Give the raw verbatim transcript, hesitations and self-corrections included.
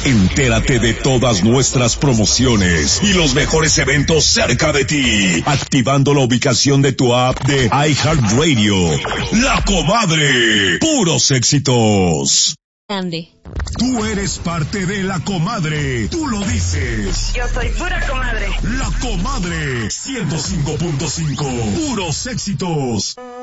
Entérate de todas nuestras promociones y los mejores eventos cerca de ti, activando la ubicación de tu app de iHeartRadio. La Comadre, puros éxitos. Andy. Tú eres parte de La Comadre, tú lo dices. Yo soy pura comadre. La Comadre, ciento cinco punto cinco, puros éxitos.